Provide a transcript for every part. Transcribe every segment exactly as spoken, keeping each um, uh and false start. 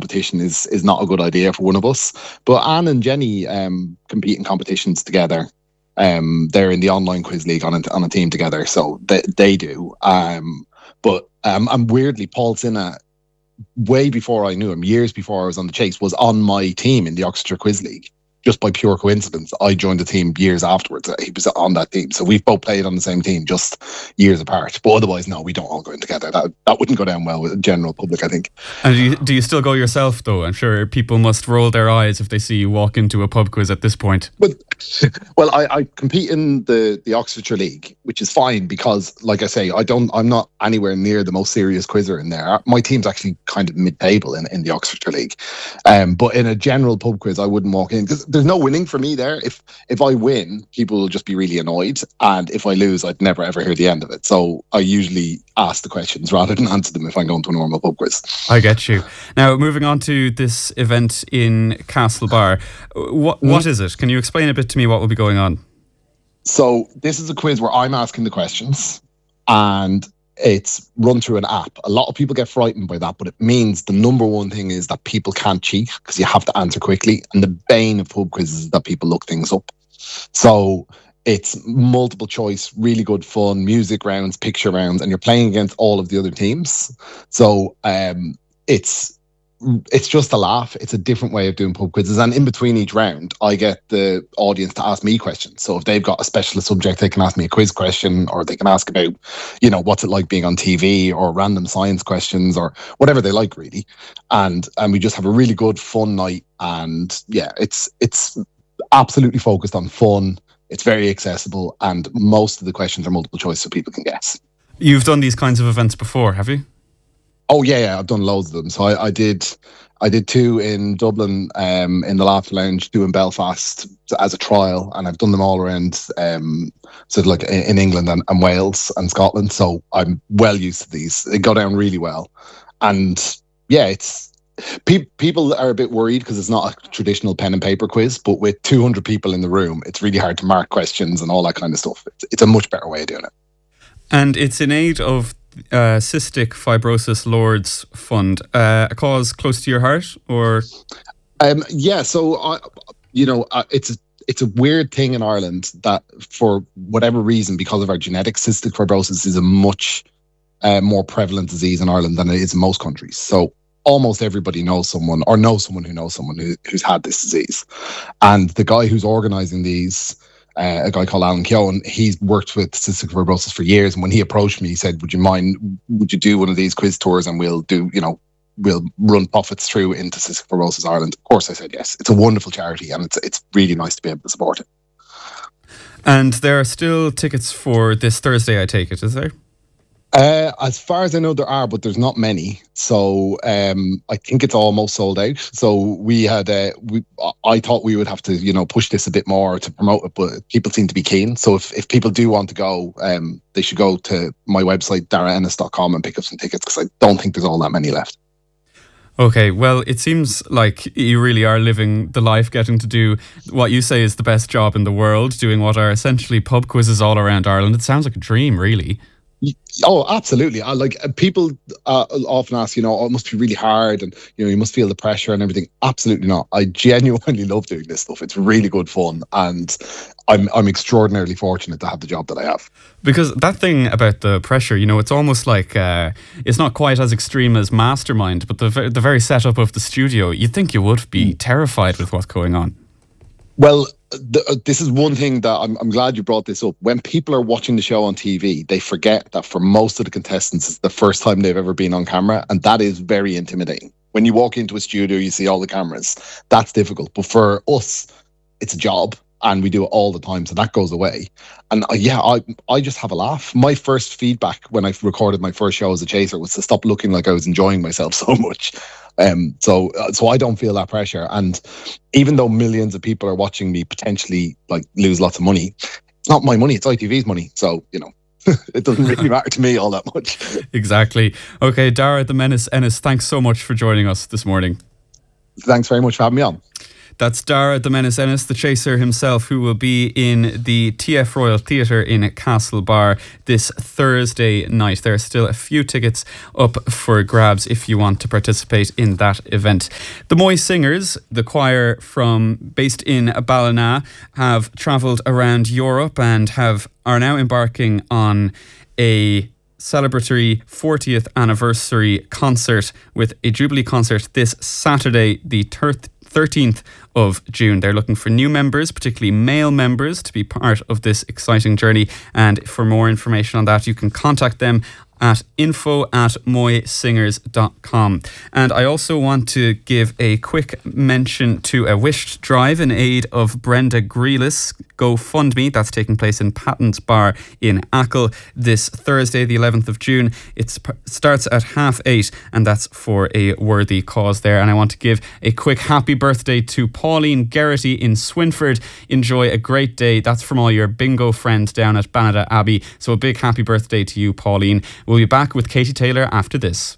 competition is is not a good idea for one of us. But Anne and Jenny um, compete in competitions together. Um, they're in the online quiz league on a, on a team together, so they, they do. Um, but um, and weirdly, Paul Sinna, way before I knew him, years before I was on the Chase, was on my team in the Oxfordshire Quiz League. Just by pure coincidence, I joined the team years afterwards. He was on that team, so we've both played on the same team, just years apart. But otherwise, no, we don't all go in together. That that wouldn't go down well with the general public, I think. And do you, do you still go yourself, though? I'm sure people must roll their eyes if they see you walk into a pub quiz at this point. Well, well, I, I compete in the the Oxfordshire League, which is fine because, like I say, I don't. I'm not anywhere near the most serious quizzer in there. My team's actually kind of mid-table in, in the Oxfordshire League. Um, but in a general pub quiz, I wouldn't walk in because there's no winning for me there. If if I win, people will just be really annoyed, and if I lose, I'd never ever hear the end of it. So I usually ask the questions rather than answer them if I'm going to a normal pub quiz. I get you. Now, moving on to this event in Castlebar, what what mm. is it? Can you explain a bit to me what will be going on? So this is a quiz where I'm asking the questions, and it's run through an app. A lot of people get frightened by that, but it means the number one thing is that people can't cheat because you have to answer quickly. And the bane of pub quizzes is that people look things up. So it's multiple choice, really good fun, music rounds, picture rounds, and you're playing against all of the other teams. So um, it's it's just a laugh. It's a different way of doing pub quizzes. And in between each round, I get the audience to ask me questions. So if they've got a specialist subject, they can ask me a quiz question, or they can ask about, you know, what's it like being on T V, or random science questions, or whatever they like, really. And and we just have a really good, fun night. And yeah, it's it's absolutely focused on fun. It's very accessible, and most of the questions are multiple choice, so people can guess. You've done these kinds of events before, have you? Oh yeah, yeah, I've done loads of them. So I, I did, I did two in Dublin, um, in the Laughter Lounge, two in Belfast as a trial, and I've done them all around, um, so like in, in England and, and Wales and Scotland. So I'm well used to these. They go down really well, and yeah, it's pe- people are a bit worried because it's not a traditional pen and paper quiz, but with two hundred people in the room, it's really hard to mark questions and all that kind of stuff. It's, it's a much better way of doing it. And it's in aid of Uh, Cystic Fibrosis Lords Fund, uh, a cause close to your heart, or? Um, yeah, so I, you know, uh, it's a, it's a weird thing in Ireland that, for whatever reason, because of our genetics, cystic fibrosis is a much uh, more prevalent disease in Ireland than it is in most countries. So almost everybody knows someone, or knows someone who knows someone who, who's had this disease. And the guy who's organising these, Uh, a guy called Alan Keown, he's worked with cystic fibrosis for years, and when he approached me, he said, would you mind, would you do one of these quiz tours, and we'll do, you know, we'll run profits through into Cystic Fibrosis Ireland. Of course I said yes. It's a wonderful charity, and it's it's really nice to be able to support it. And there are still tickets for this Thursday, I take it, is there? Uh, as far as I know, there are, but there's not many. So um, I think it's almost sold out. So we had, uh, we, I thought we would have to, you know, push this a bit more to promote it, but people seem to be keen. So if, if people do want to go, um, they should go to my website, dara ennis dot com, and pick up some tickets, because I don't think there's all that many left. Okay, well, it seems like you really are living the life, getting to do what you say is the best job in the world, doing what are essentially pub quizzes all around Ireland. It sounds like a dream, really. Oh, absolutely. I like people uh, often ask, you know, oh, it must be really hard, and you know, you must feel the pressure and everything. Absolutely not. I genuinely love doing this stuff. It's really good fun, and I'm I'm extraordinarily fortunate to have the job that I have. Because that thing about the pressure, you know, it's almost like uh, it's not quite as extreme as Mastermind, but the the very setup of the studio, you'd think you would be terrified with what's going on. Well, the, uh, this is one thing that I'm, I'm glad you brought this up. When people are watching the show on T V, they forget that for most of the contestants, it's the first time they've ever been on camera, and that is very intimidating. When you walk into a studio, you see all the cameras. That's difficult. But for us, it's a job, and we do it all the time, so that goes away. And uh, yeah, I I just have a laugh. My first feedback when I recorded my first show as a chaser was to stop looking like I was enjoying myself so much. Um, so uh, so I don't feel that pressure. And even though millions of people are watching me potentially like lose lots of money, it's not my money, it's I T V's money. So, you know, it doesn't really matter to me all that much. Exactly. Okay, Dara the Menace Ennis, thanks so much for joining us this morning. Thanks very much for having me on. That's Dara the Menace Ennis, the Chaser himself, who will be in the T F Royal Theatre in Castlebar this Thursday night. There are still a few tickets up for grabs if you want to participate in that event. The Moy Singers, the choir from based in Ballina, have travelled around Europe and have are now embarking on a celebratory fortieth anniversary concert with a Jubilee concert this Saturday, the thirteenth of June. They're looking for new members, particularly male members, to be part of this exciting journey. And for more information on that, you can contact them at info at moy singers dot com. And I also want to give a quick mention to a wished drive in aid of Brenda Grealis GoFundMe. That's taking place in Patton's Bar in Achill this Thursday, the eleventh of June. It sp- starts at half eight, and that's for a worthy cause there. And I want to give a quick happy birthday to Pauline Geraghty in Swinford. Enjoy a great day. That's from all your bingo friends down at Banada Abbey. So a big happy birthday to you, Pauline. We'll be back with Katie Taylor after this.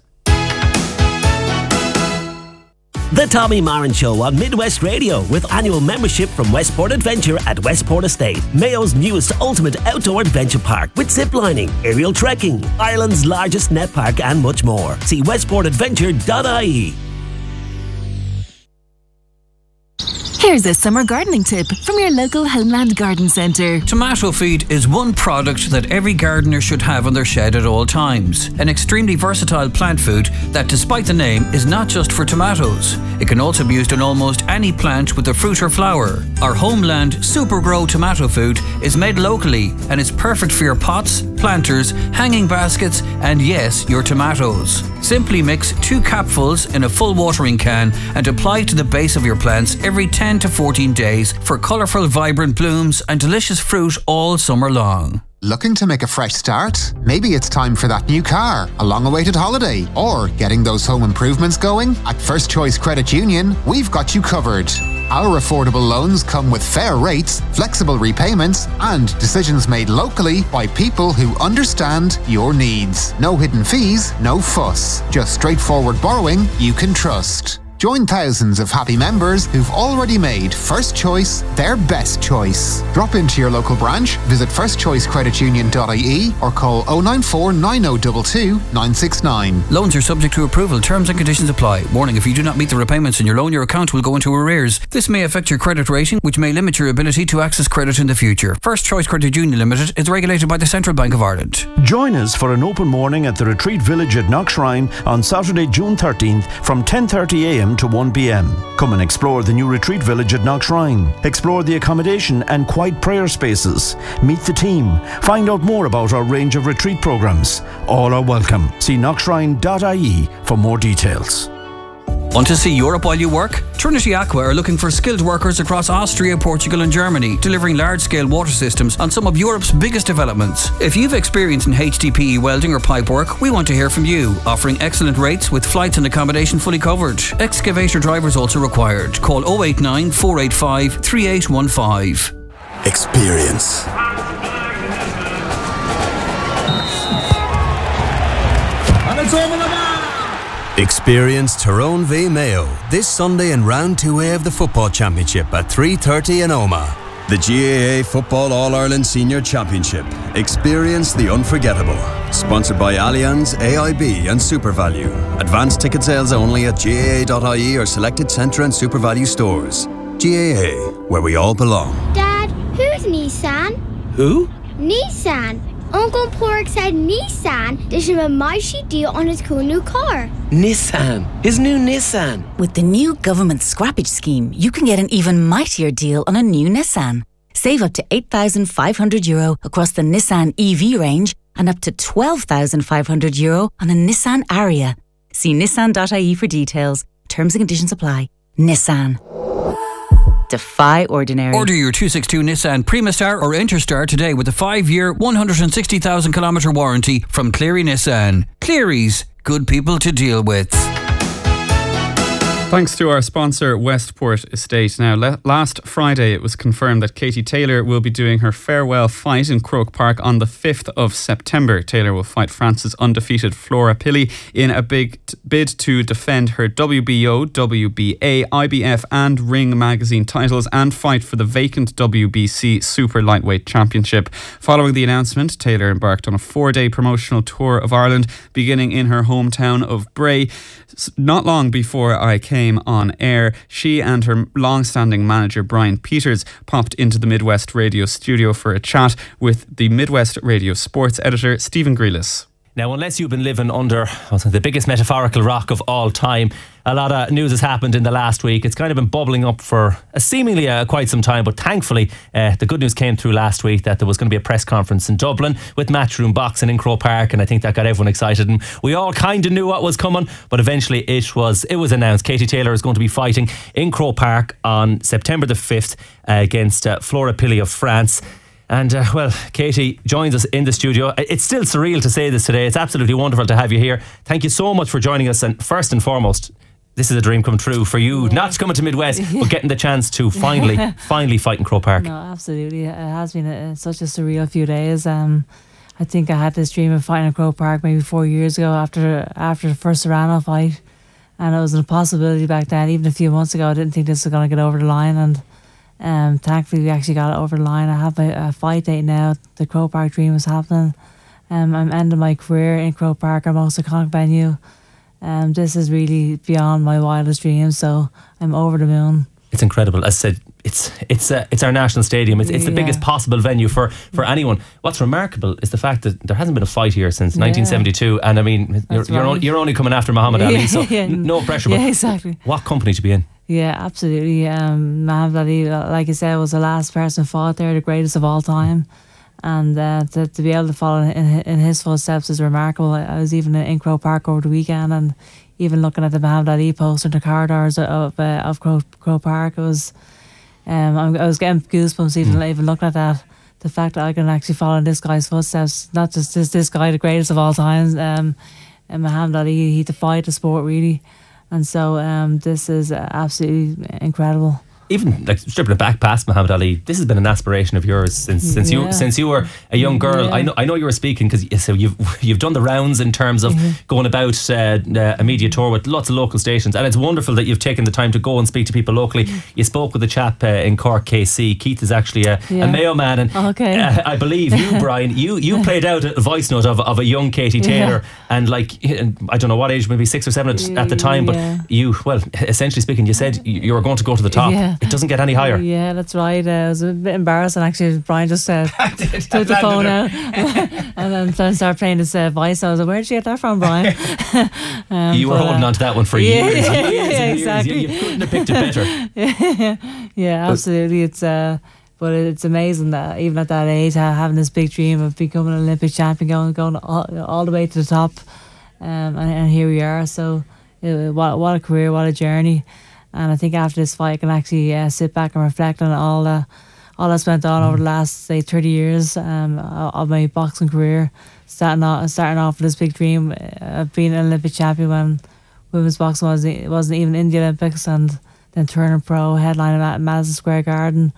The Tommy Marin Show on Midwest Radio, with annual membership from Westport Adventure at Westport Estate, Mayo's newest ultimate outdoor adventure park with ziplining, aerial trekking, Ireland's largest net park and much more. See westport adventure dot I E. Here's a summer gardening tip from your local Homeland Garden Centre. Tomato feed is one product that every gardener should have on their shed at all times. An extremely versatile plant food that, despite the name, is not just for tomatoes. It can also be used on almost any plant with a fruit or flower. Our Homeland Super Grow tomato food is made locally and is perfect for your pots, planters, hanging baskets, and yes, your tomatoes. Simply mix two capfuls in a full watering can and apply to the base of your plants every ten to fourteen days for colourful, vibrant blooms and delicious fruit all summer long. Looking to make a fresh start? Maybe it's time for that new car, a long-awaited holiday, or getting those home improvements going? At First Choice Credit Union, we've got you covered. Our affordable loans come with fair rates, flexible repayments, and decisions made locally by people who understand your needs. No hidden fees, no fuss. Just straightforward borrowing you can trust. Join thousands of happy members who've already made First Choice their best choice. Drop into your local branch, visit first choice credit union dot I E or call oh nine four nine oh two two nine six nine. Loans are subject to approval. Terms and conditions apply. Warning, if you do not meet the repayments in your loan, your account will go into arrears. This may affect your credit rating, which may limit your ability to access credit in the future. First Choice Credit Union Limited is regulated by the Central Bank of Ireland. Join us for an open morning at the Retreat Village at Knockshrine on Saturday, June thirteenth from ten thirty a m to one p m. Come and explore the new Retreat Village at Knockshrine. Explore the accommodation and quiet prayer spaces. Meet the team. Find out more about our range of retreat programs. All are welcome. See knockshrine dot I E for more details. Want to see Europe while you work? Trinity Aqua are looking for skilled workers across Austria, Portugal and Germany, delivering large-scale water systems on some of Europe's biggest developments. If you've experience in H D P E welding or pipe work, we want to hear from you, offering excellent rates with flights and accommodation fully covered. Excavator drivers also required. Call oh eight nine, four eight five, three eight one five. Experience. And it's over the bar. Experience Tyrone v Mayo this Sunday in round two A of the Football Championship at three thirty in Omagh. The G A A Football All-Ireland Senior Championship. Experience the unforgettable. Sponsored by Allianz, A I B and SuperValu. Advanced ticket sales only at G A A dot I E or selected Centre and SuperValu stores. G A A, where we all belong. Dad, who's Nissan? Who? Nissan. Uncle Pork said Nissan did him a mighty deal on his cool new car. Nissan. His new Nissan. With the new government scrappage scheme, you can get an even mightier deal on a new Nissan. Save up to eight thousand five hundred euro across the Nissan E V range and up to twelve thousand five hundred euro on a Nissan Ariya. See nissan dot I E for details. Terms and conditions apply. Nissan. Defy ordinary. Order your two sixty-two Nissan Primastar or Interstar today with a five-year, one hundred sixty thousand kilometre warranty from Cleary Nissan. Cleary's, good people to deal with. Thanks to our sponsor, Westport Estate. Now, le- last Friday it was confirmed that Katie Taylor will be doing her farewell fight in Croke Park on the fifth of September. Taylor will fight France's undefeated Flora Pilley in a big t- bid to defend her W B O, W B A, I B F and Ring magazine titles and fight for the vacant W B C Super Lightweight Championship. Following the announcement, Taylor embarked on a four-day promotional tour of Ireland, beginning in her hometown of Bray. Not long before I came on air, she and her long-standing manager Brian Peters popped into the Midwest Radio studio for a chat with the Midwest Radio sports editor Stephen Grealis. Now, unless you've been living under the biggest metaphorical rock of all time, a lot of news has happened in the last week. It's kind of been bubbling up for a seemingly uh, quite some time, but thankfully uh, the good news came through last week that there was going to be a press conference in Dublin with Matchroom Boxing in Croke Park, and I think that got everyone excited, and we all kind of knew what was coming, but eventually it was it was announced. Katie Taylor is going to be fighting in Croke Park on September the fifth uh, against uh, Flora Pilley of France. And, uh, well, Katie joins us in the studio. It's still surreal to say this today. It's absolutely wonderful to have you here. Thank you so much for joining us. And first and foremost, this is a dream come true for you. Yeah. Not coming to Midwest, but getting the chance to finally, finally fight in Croke Park. No, absolutely. It has been a, such a surreal few days. Um, I think I had this dream of fighting in Croke Park maybe four years ago after after the first Serrano fight. And it was an impossibility back then. Even a few months ago, I didn't think this was going to get over the line. And Um, thankfully we actually got it over the line. I have a, a fight date now. The Croke Park dream is happening. Um, I'm ending my career in Croke Park, our most iconic venue. Um, this is really beyond my wildest dreams, so I'm over the moon. It's incredible. As I said, it's it's uh, it's our national stadium. It's, it's the Yeah. biggest possible venue for, for anyone. What's remarkable is the fact that there hasn't been a fight here since Yeah. nineteen seventy-two, and I mean you're That's you're, right. only, you're only coming after Muhammad Ali, so Yeah. n- no pressure. Yeah, but exactly. What company to be in? Yeah, absolutely. Um, Muhammad Ali, like I said, was the last person fought there, the greatest of all time. And uh, to, to be able to follow in, in his footsteps is remarkable. I, I was even in Croke Park over the weekend, and even looking at the Muhammad Ali poster in the corridors of uh, of Croke, Croke Park, it was um, I was getting goosebumps even mm. even looking at that. The fact that I can actually follow in this guy's footsteps, not just this, this guy, the greatest of all times, um, and Muhammad Ali, he defied the sport really. And so um, this is absolutely incredible. Even like stripping it back past Muhammad Ali, this has been an aspiration of yours since since Yeah. you since you were a young girl. Yeah. I know I know you were speaking because so you've you've done the rounds in terms of Mhm. going about uh, a media tour with lots of local stations, and it's wonderful that you've taken the time to go and speak to people locally. You spoke with a chap uh, in Cork, K C. Keith is actually a, Yeah. a Mayo man, and Okay. uh, I believe you, Brian, you you played out a voice note of of a young Katie Taylor, Yeah. and like I don't know what age, maybe six or seven at, at the time, but Yeah. you well essentially speaking, you said you you were going to go to the top. Yeah. It doesn't get any higher. Yeah, that's right. Uh, it was a bit embarrassing actually. Brian just uh, took the phone out and then then started playing this uh, voice. I was like, where did you get that from, Brian? um, You were but, holding uh, on to that one for yeah, years. yeah, years yeah, and years. exactly. You, you couldn't have picked it better. yeah, yeah, absolutely. It's uh, but it's amazing that even at that age, ha- having this big dream of becoming an Olympic champion, going going all, all the way to the top, um, and, and here we are. So, uh, what what a career, what a journey. And I think after this fight, I can actually uh, sit back and reflect on all the, all that's went on over the last, say, thirty years um, of my boxing career. Starting off, starting off with this big dream of being an Olympic champion when women's boxing wasn't, wasn't even in the Olympics, and then turning pro, headlining at Madison Square Garden,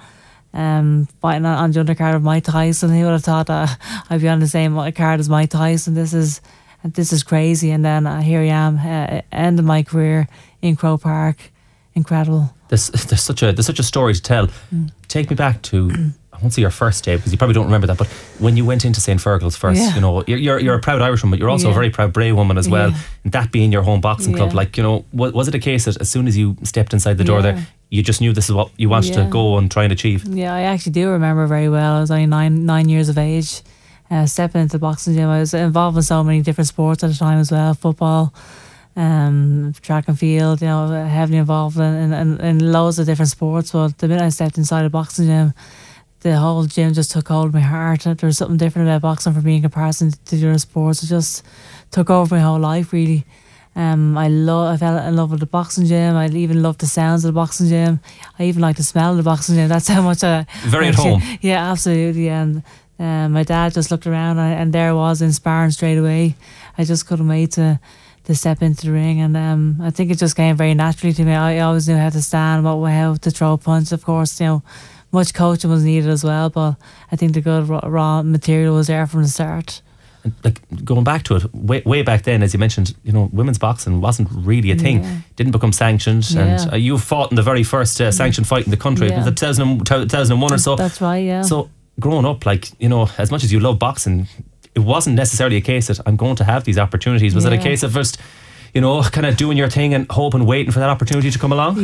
um, fighting on, on the undercard of Mike Tyson. Who would have thought that I'd be on the same card as Mike Tyson? This is this is crazy. And then uh, here I am, uh, ending my career in Croke Park. Incredible. There's, there's such a there's such a story to tell. Mm. Take me back to I won't say your first day because you probably don't remember that, but when you went into Saint Fergal's first, Yeah. you know, you're you're, you're a proud Irishwoman, but you're also Yeah. a very proud Bray woman as well. Yeah. And that being your home boxing club, Yeah. like you know, was, was it a case that as soon as you stepped inside the door Yeah. there, you just knew this is what you wanted to Yeah. go and try and achieve? Yeah, I actually do remember very well. I was only nine nine years of age, uh, stepping into the boxing gym. I was involved in so many different sports at the time as well, football, um, track and field, you know, heavily involved in, in, in loads of different sports. But the minute I stepped inside a boxing gym, the whole gym just took hold of my heart. There was something different about boxing for me in comparison to the other sports. It just took over my whole life, really. Um, I love. I fell in love with the boxing gym. I even loved the sounds of the boxing gym. I even like the smell of the boxing gym. That's how much I Very at actually- home. Yeah, absolutely. And um, my dad just looked around, and, and there I was in sparring straight away. I just couldn't wait to to step into the ring, and um, I think it just came very naturally to me. I always knew how to stand, what how to throw a punch. Of course, you know, much coaching was needed as well, but I think the good raw, raw material was there from the start. And like going back to it, way, way back then, as you mentioned, you know, women's boxing wasn't really a thing. Yeah. Didn't become sanctioned, yeah. and uh, you fought in the very first uh, sanctioned fight in the country. Yeah. It was two thousand, two thousand one or so. That's right, yeah. So growing up, like, you know, as much as you love boxing, it wasn't necessarily a case that I'm going to have these opportunities. Was yeah. it a case of first, you know, kind of doing your thing and hoping, waiting for that opportunity to come along?